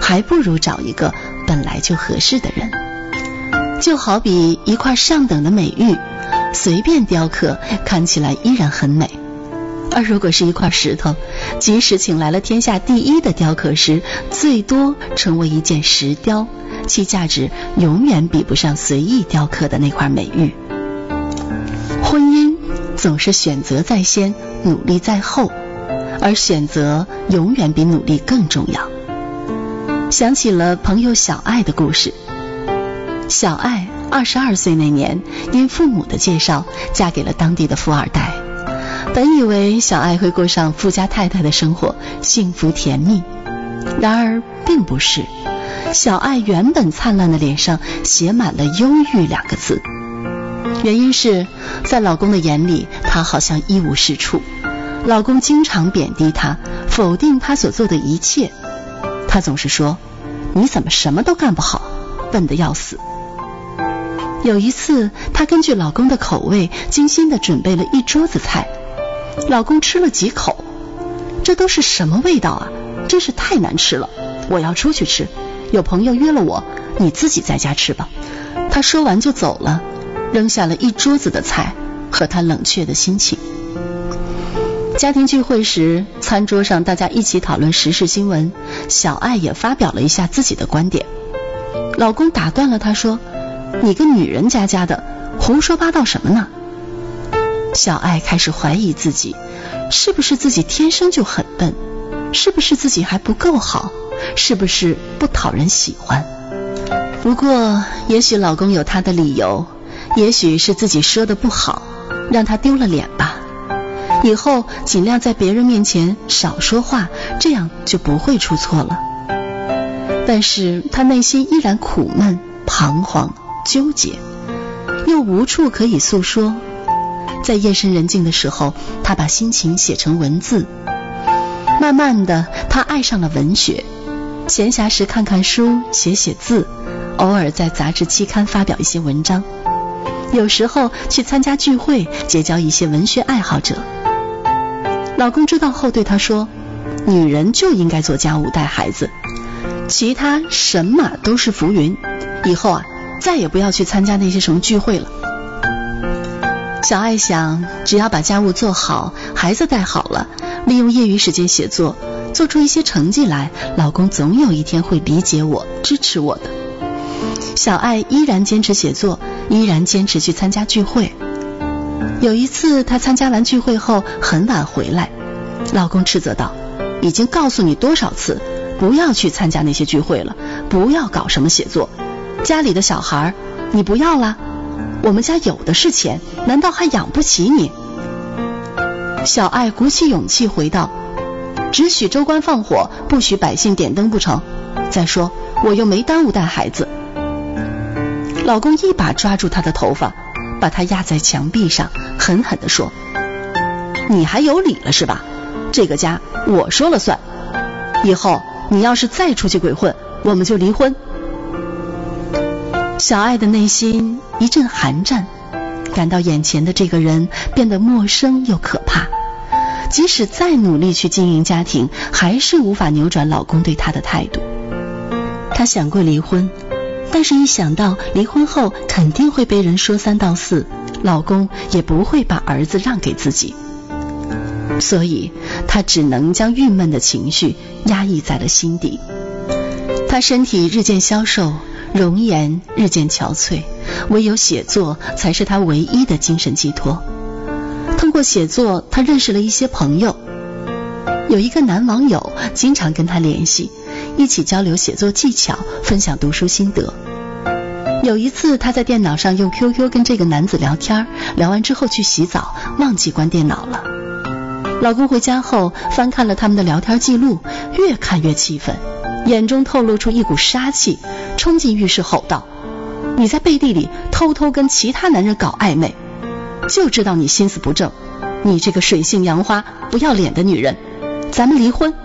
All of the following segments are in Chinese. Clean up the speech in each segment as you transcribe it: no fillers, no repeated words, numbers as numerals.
还不如找一个本来就合适的人。就好比一块上等的美玉，随便雕刻看起来依然很美，而如果是一块石头，即使请来了天下第一的雕刻师，最多成为一件石雕，其价值永远比不上随意雕刻的那块美玉。婚姻总是选择在先，努力在后，而选择永远比努力更重要。想起了朋友小爱的故事。小爱22岁那年，因父母的介绍嫁给了当地的富二代。本以为小爱会过上富家太太的生活，幸福甜蜜，然而并不是。小爱原本灿烂的脸上写满了忧郁2个字。原因是在老公的眼里，她好像一无是处，老公经常贬低她，否定她所做的一切。她总是说，你怎么什么都干不好，笨得要死。有一次，她根据老公的口味精心地准备了一桌子菜，老公吃了几口，这都是什么味道啊，真是太难吃了，我要出去吃，有朋友约了我，你自己在家吃吧。她说完就走了，扔下了一桌子的菜和她冷却的心情。家庭聚会时，餐桌上大家一起讨论时事新闻，小爱也发表了一下自己的观点。老公打断了她说，你个女人家家的，胡说八道什么呢？小爱开始怀疑自己，是不是自己天生就很笨？是不是自己还不够好？是不是不讨人喜欢？不过也许老公有他的理由，也许是自己说的不好，让他丢了脸吧。以后尽量在别人面前少说话，这样就不会出错了。但是他内心依然苦闷、彷徨、纠结，又无处可以诉说。在夜深人静的时候，他把心情写成文字。慢慢的，他爱上了文学，闲暇时看看书，写写字，偶尔在杂志期刊发表一些文章，有时候去参加聚会，结交一些文学爱好者。老公知道后对他说，女人就应该做家务带孩子，其他什么都是浮云，以后啊再也不要去参加那些什么聚会了。小爱想，只要把家务做好，孩子带好了，利用业余时间写作，做出一些成绩来，老公总有一天会理解我，支持我的。小爱依然坚持写作，依然坚持去参加聚会。有一次她参加完聚会后很晚回来，老公斥责道，已经告诉你多少次，不要去参加那些聚会了，不要搞什么写作，家里的小孩你不要啦，我们家有的是钱，难道还养不起你？小爱鼓起勇气回道，只许州官放火，不许百姓点灯不成？再说我又没耽误带孩子。老公一把抓住她的头发，把她压在墙壁上，狠狠地说，你还有理了是吧？这个家我说了算，以后你要是再出去鬼混，我们就离婚。小爱的内心一阵寒战，感到眼前的这个人变得陌生又可怕。即使再努力去经营家庭，还是无法扭转老公对她的态度。她想过离婚，但是一想到离婚后肯定会被人说三道四，老公也不会把儿子让给自己，所以她只能将郁闷的情绪压抑在了心底。她身体日渐消瘦，容颜日渐憔悴，唯有写作才是她唯一的精神寄托。通过写作，她认识了一些朋友，有一个男网友经常跟她联系，一起交流写作技巧，分享读书心得。有一次她在电脑上用 QQ 跟这个男子聊天，聊完之后去洗澡，忘记关电脑了。老公回家后翻看了他们的聊天记录，越看越气愤，眼中透露出一股杀气，冲进浴室吼道，你在背地里偷偷跟其他男人搞暧昧，就知道你心思不正，你这个水性杨花不要脸的女人，咱们离婚。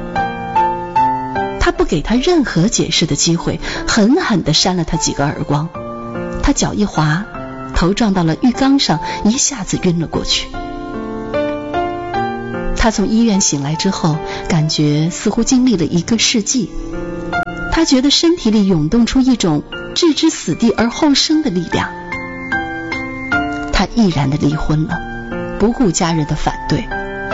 他不给他任何解释的机会，狠狠地扇了他几个耳光。他脚一滑，头撞到了浴缸上，一下子晕了过去。他从医院醒来之后，感觉似乎经历了一个世纪。 他觉得身体里涌动出一种置之死地而后生的力量。他毅然地离婚了，不顾家人的反对。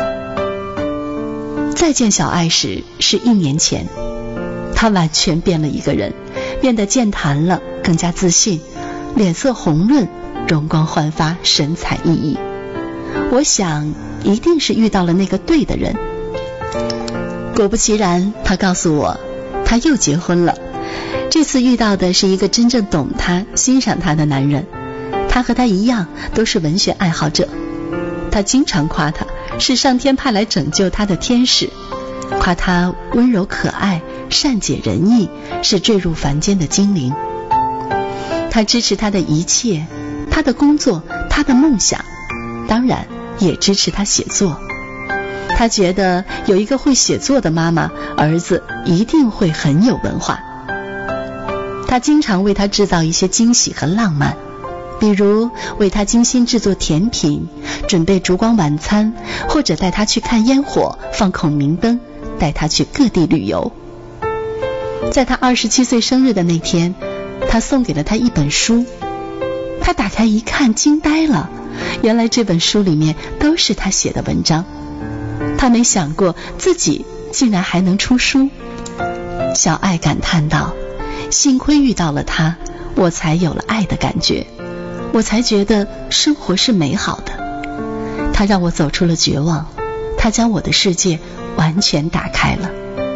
再见小爱时是1年前，他完全变了一个人，变得健谈了，更加自信，脸色红润，容光焕发，神采奕奕。我想一定是遇到了那个对的人。果不其然，他告诉我他又结婚了，这次遇到的是一个真正懂他、欣赏他的男人。他和他一样都是文学爱好者，他经常夸他是上天派来拯救他的天使，夸他温柔可爱、善解人意，是坠入凡间的精灵。他支持他的一切，他的工作，他的梦想，当然也支持他写作。他觉得有一个会写作的妈妈，儿子一定会很有文化。他经常为他制造一些惊喜和浪漫，比如为他精心制作甜品，准备烛光晚餐，或者带他去看烟火，放孔明灯，带他去各地旅游。在他27岁生日的那天，他送给了他一本书。他打开一看，惊呆了，原来这本书里面都是他写的文章。他没想过自己竟然还能出书。小爱感叹道，幸亏遇到了他，我才有了爱的感觉，我才觉得生活是美好的。他让我走出了绝望，他将我的世界完全打开了。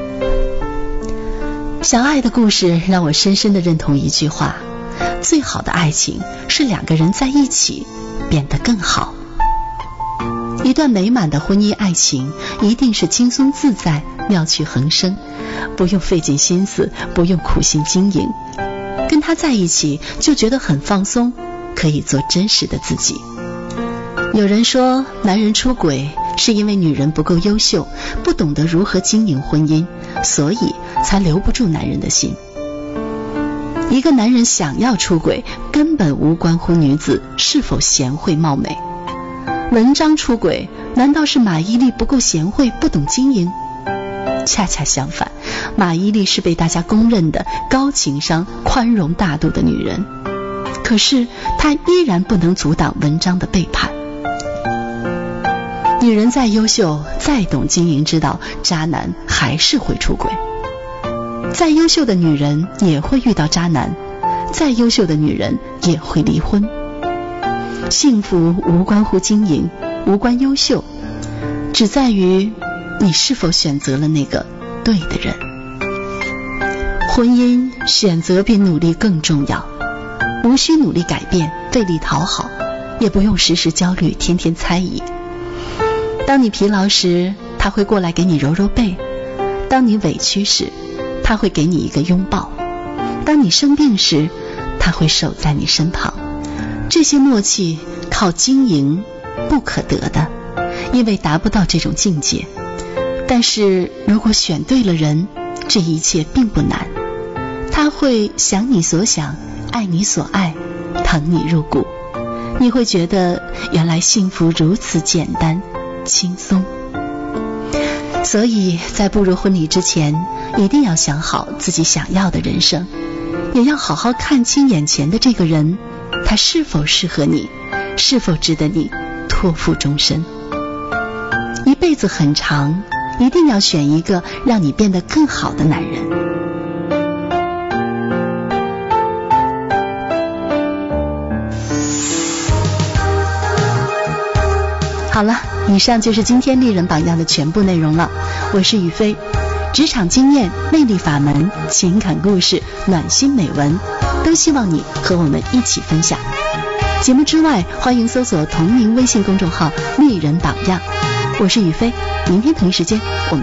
小爱的故事让我深深地认同一句话，最好的爱情是2个人在一起变得更好。一段美满的婚姻爱情一定是轻松自在、妙趣横生，不用费尽心思，不用苦心经营，跟他在一起就觉得很放松，可以做真实的自己。有人说，男人出轨是因为女人不够优秀，不懂得如何经营婚姻，所以才留不住男人的心。一个男人想要出轨，根本无关乎女子是否贤惠貌美。文章出轨，难道是马伊琍不够贤惠，不懂经营？恰恰相反，马伊琍是被大家公认的高情商、宽容大度的女人。可是她依然不能阻挡文章的背叛。女人再优秀，再懂经营之道，渣男还是会出轨。再优秀的女人也会遇到渣男，再优秀的女人也会离婚。幸福无关乎经营，无关优秀，只在于你是否选择了那个对的人。婚姻选择比努力更重要，无需努力改变，费力讨好，也不用时时焦虑，天天猜疑。当你疲劳时，他会过来给你揉揉背；当你委屈时，他会给你一个拥抱；当你生病时，他会守在你身旁。这些默契靠经营不可得的，因为达不到这种境界。但是如果选对了人，这一切并不难。他会想你所想，爱你所爱，疼你入骨。你会觉得原来幸福如此简单轻松。所以在步入婚礼之前，一定要想好自己想要的人生，也要好好看清眼前的这个人，他是否适合你，是否值得你托付终身。一辈子很长，一定要选一个让你变得更好的男人。好了，以上就是今天丽人榜样的全部内容了。我是雨飞，职场经验、魅力法门、情感故事、暖心美文，都希望你和我们一起分享。节目之外，欢迎搜索同名微信公众号丽人榜样。我是雨飞，明天同一时间我们